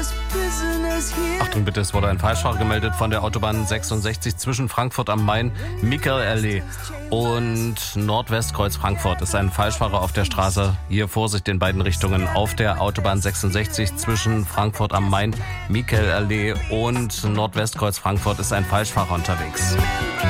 Achtung bitte, es wurde ein Falschfahrer gemeldet von der Autobahn 66 zwischen Frankfurt am Main, Michael-Allee und Nordwestkreuz Frankfurt. Ist ein Falschfahrer auf der Straße. Hier Vorsicht in beiden Richtungen. Auf der Autobahn 66 zwischen Frankfurt am Main, Michael-Allee und Nordwestkreuz Frankfurt ist ein Falschfahrer unterwegs.